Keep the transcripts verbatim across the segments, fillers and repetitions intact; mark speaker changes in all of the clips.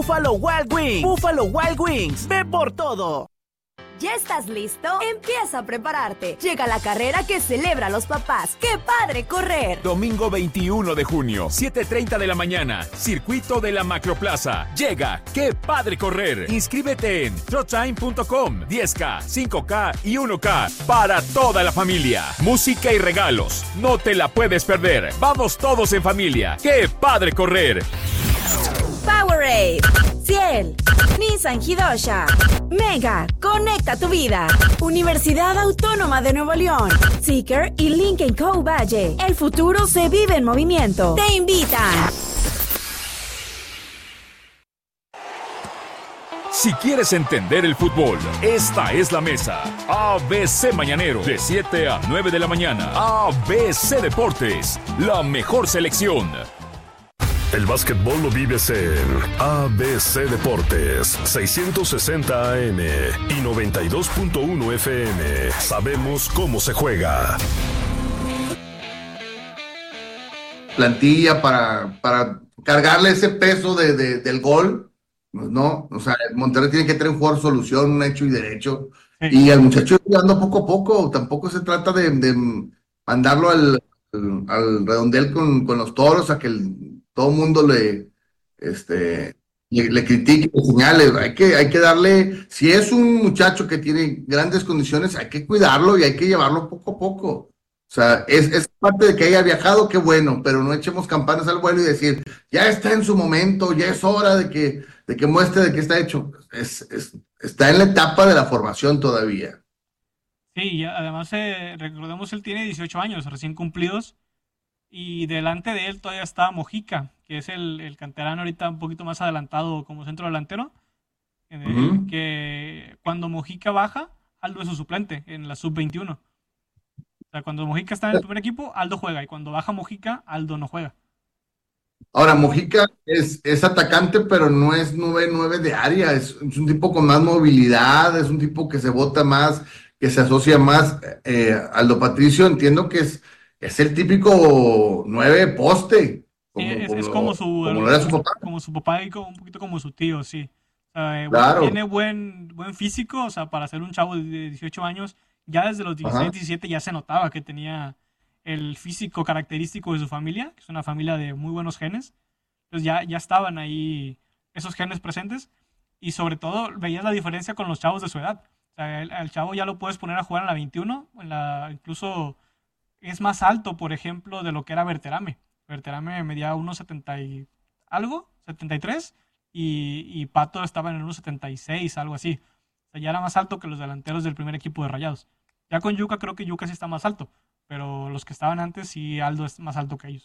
Speaker 1: Buffalo Wild Wings. Buffalo Wild Wings. Ve por todo.
Speaker 2: ¿Ya estás listo? Empieza a prepararte. Llega la carrera que celebra a los papás. ¡Qué padre correr!
Speaker 3: Domingo veintiuno de junio, siete treinta de la mañana, circuito de la Macroplaza. Llega ¡Qué padre correr! Inscríbete en trotime punto com. diez K, cinco K y uno K para toda la familia. Música y regalos. No te la puedes perder. Vamos todos en familia. ¡Qué padre correr!
Speaker 2: Powerade, Ciel, Nissan Hidosha, Mega, conecta tu vida. Universidad Autónoma de Nuevo León, Seeker y Lincoln Co. Valle. El futuro se vive en movimiento. Te invitan.
Speaker 3: Si quieres entender el fútbol, esta es la mesa. A B C Mañanero, de siete a nueve de la mañana. A B C Deportes, la mejor selección.
Speaker 4: El básquetbol lo vives en A B C Deportes, seiscientos sesenta A M y noventa y dos punto uno F M. Sabemos cómo se juega.
Speaker 5: Plantilla para, para cargarle ese peso de, de, del gol, ¿no? O sea, Monterrey tiene que tener un jugador solución, un hecho y derecho. Sí. Y al muchacho jugando poco a poco, tampoco se trata de, de mandarlo al, al, al redondel con, con los Toros a que el todo el mundo le, este, le, le critique, le señale. Hay que, hay que darle, si es un muchacho que tiene grandes condiciones, hay que cuidarlo y hay que llevarlo poco a poco. O sea, es, es parte de que haya viajado, qué bueno, pero no echemos campanas al vuelo y decir, ya está en su momento, ya es hora de que, de que muestre de qué está hecho. Es, es, está en la etapa de la formación todavía.
Speaker 6: Sí, y además eh, recordemos, él tiene dieciocho años recién cumplidos. Y delante de él todavía está Mojica, que es el, el canterano ahorita un poquito más adelantado como centro delantero. Eh, uh-huh. Que cuando Mojica baja, Aldo es su suplente en la sub veintiuno. O sea, cuando Mojica está en el primer equipo, Aldo juega. Y cuando baja Mojica, Aldo no juega.
Speaker 5: Ahora, Mojica es, es atacante, pero no es nueve nueve de área. Es, es un tipo con más movilidad, es un tipo que se bota más, que se asocia más. Eh, Aldo Patricio, entiendo que es... Es el típico nueve poste.
Speaker 6: Como, sí, es, como, es como, su, como, el, su papá. como su papá y como, un poquito como su tío, sí. O sea,
Speaker 5: claro.
Speaker 6: Tiene buen, buen físico, o sea, para ser un chavo de dieciocho años, ya desde los dieciséis, Ajá. diecisiete ya se notaba que tenía el físico característico de su familia, que es una familia de muy buenos genes. Entonces ya, ya estaban ahí esos genes presentes y sobre todo veías la diferencia con los chavos de su edad. O sea, el, el chavo ya lo puedes poner a jugar en la veintiuno, en la incluso... Es más alto, por ejemplo, de lo que era Berterame. Berterame medía uno setenta y algo, setenta y tres, y, y Pato estaba en el uno setenta y seis, algo así. O sea, ya era más alto que los delanteros del primer equipo de Rayados. Ya con Yuka creo que Yuka sí está más alto, pero los que estaban antes sí Aldo es más alto que ellos.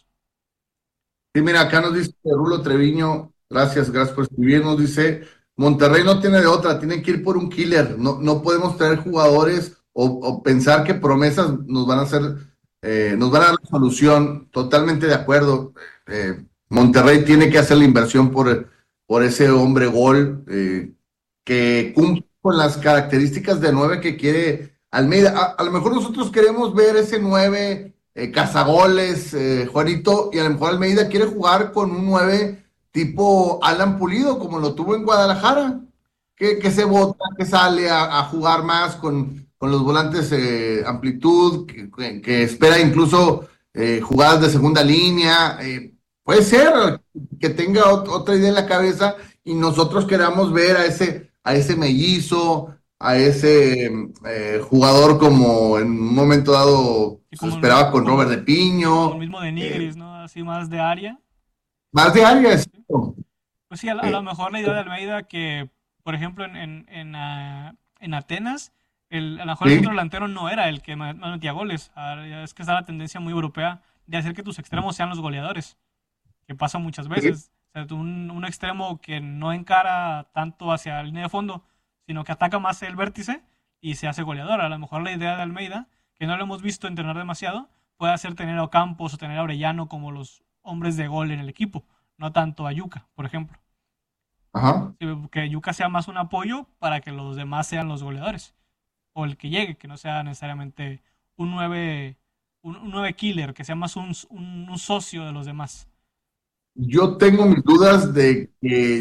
Speaker 5: Sí, mira, acá nos dice Rulo Treviño, gracias, gracias por escribirnos, dice, Monterrey no tiene de otra, tienen que ir por un killer, no, no podemos traer jugadores o, o pensar que promesas nos van a hacer... Eh, nos van a dar la solución, totalmente de acuerdo. Eh, Monterrey tiene que hacer la inversión por, por ese hombre gol eh, que cumple con las características de nueve que quiere Almeida. A, a lo mejor nosotros queremos ver ese nueve eh, cazagoles, eh, Juanito, y a lo mejor Almeida quiere jugar con un nueve tipo Alan Pulido, como lo tuvo en Guadalajara, que, que se bota, que sale a, a jugar más con... con los volantes eh, amplitud, que, que, que espera incluso eh, jugadas de segunda línea, eh, puede ser que tenga ot- otra idea en la cabeza y nosotros queramos ver a ese, a ese mellizo, a ese eh, jugador como en un momento dado se pues, esperaba con como, Robert de Piño.
Speaker 6: Como el mismo de Nigris, eh, ¿no? Así más de área.
Speaker 5: Más de área, es
Speaker 6: Pues sí, a, a lo mejor la idea de Almeida que, por ejemplo, en, en, en, uh, en Atenas, El, a lo mejor ¿Sí? el centro delantero no era el que más metía goles. Es que está la tendencia muy europea de hacer que tus extremos sean los goleadores, que pasa muchas veces. ¿Sí? O sea, un, un extremo que no encara tanto hacia la línea de fondo, sino que ataca más el vértice y se hace goleador. A lo mejor la idea de Almeida, que no lo hemos visto entrenar demasiado, puede hacer tener a Ocampos o tener a Orellano como los hombres de gol en el equipo, no tanto a Yuka, por ejemplo.
Speaker 5: Ajá.
Speaker 6: Que Yuka sea más un apoyo para que los demás sean los goleadores. O el que llegue, que no sea necesariamente un nueve, un, un nueve killer, que sea más un, un, un socio de los demás.
Speaker 5: Yo tengo mis dudas de que